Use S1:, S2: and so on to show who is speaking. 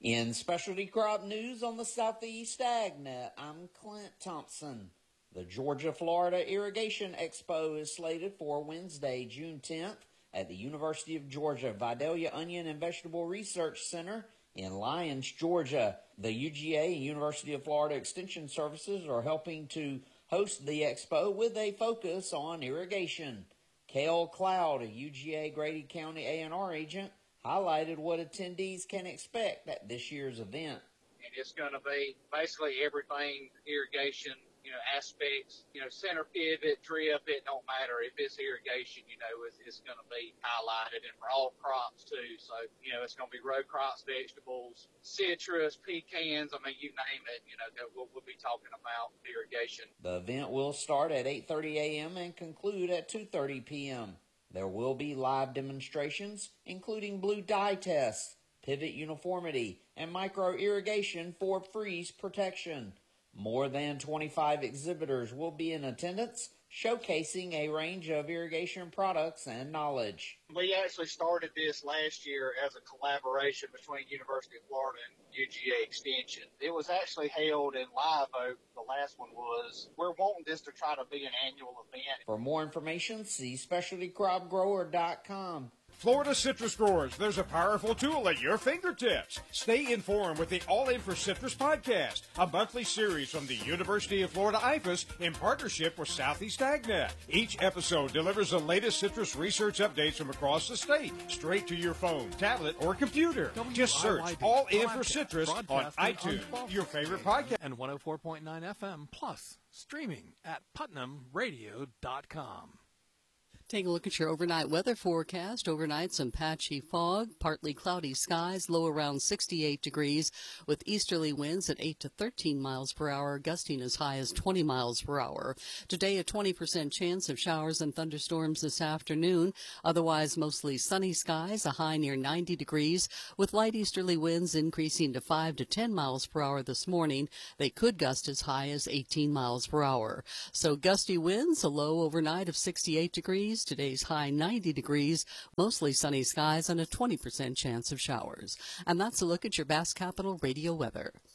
S1: In specialty crop news on the Southeast AgNet, I'm Clint Thompson. The Georgia-Florida Irrigation Expo is slated for Wednesday, June 10th at the University of Georgia Vidalia Onion and Vegetable Research Center in Lyons, Georgia. The UGA and University of Florida Extension Services are helping to host the expo with a focus on irrigation. Cale Cloud, a UGA Grady County A&R agent, highlighted what attendees can expect at this year's event.
S2: And it's going to be basically everything irrigation, aspects, center pivot, drip, it don't matter. If it's irrigation, it's going to be highlighted, and for all crops too. So, it's going to be row crops, vegetables, citrus, pecans, you name it, we'll be talking about irrigation.
S1: The event will start at 8:30 a.m. and conclude at 2:30 p.m. There will be live demonstrations, including blue dye tests, pivot uniformity, and micro-irrigation for freeze protection. More than 25 exhibitors will be in attendance, showcasing a range of irrigation products and knowledge.
S2: We actually started this last year as a collaboration between University of Florida and UGA Extension. It was actually held in Live Oak. The last one was. We're wanting this to try to be an annual event.
S1: For more information, see specialtycropgrower.com.
S3: Florida citrus growers, there's a powerful tool at your fingertips. Stay informed with the All In for Citrus podcast, a monthly series from the University of Florida IFAS in partnership with Southeast AgNet. Each episode delivers the latest citrus research updates from across the state, straight to your phone, tablet, or computer. Just search All In for Citrus on iTunes, your favorite podcast.
S4: And 104.9 FM, plus streaming at PutnamRadio.com.
S5: Take a look at your overnight weather forecast. Overnight, some patchy fog, partly cloudy skies, low around 68 degrees, with easterly winds at 8 to 13 miles per hour, gusting as high as 20 miles per hour. Today, a 20% chance of showers and thunderstorms this afternoon. Otherwise, mostly sunny skies, a high near 90 degrees, with light easterly winds increasing to 5 to 10 miles per hour this morning. They could gust as high as 18 miles per hour. So gusty winds, a low overnight of 68 degrees. Today's high 90 degrees, mostly sunny skies, and a 20% chance of showers. And that's a look at your Bass Capital radio weather.